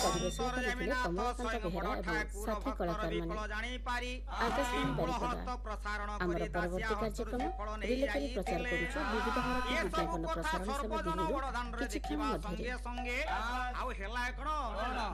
ପରିବେଷଣ କରିଥିଲେ କମଳାକାନ୍ତ ବେହେରା ଏବଂ ସାଥୀ କଳାକାରମାନେ। ଆକାଶବାଣୀ ବାରିପଦା। ଆମର ପରବର୍ତ୍ତୀ କାର୍ଯ୍ୟକ୍ରମ ରିଲେ କରି ପ୍ରଚାର କରୁଛୁ ବିବିଧ ଭାରତୀ ବିଜ୍ଞାପନ ପ୍ରସାରଣ ସେବା ଦିଲ୍ଲୀରୁ କିଛି କ୍ଷଣ ମଧ୍ୟରେ।